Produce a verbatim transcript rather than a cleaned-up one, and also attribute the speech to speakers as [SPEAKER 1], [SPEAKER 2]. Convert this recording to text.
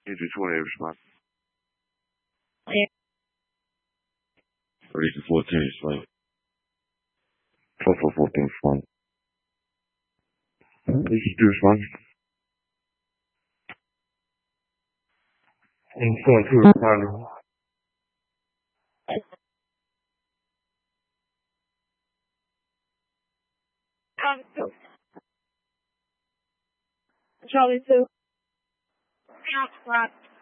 [SPEAKER 1] You do twenty response.
[SPEAKER 2] Yeah.
[SPEAKER 1] thirty to fourteen is fine. twelve to fourteen is fine. You should do response. And twenty-two is fine.
[SPEAKER 2] Um, so, Charlie two. Count, right.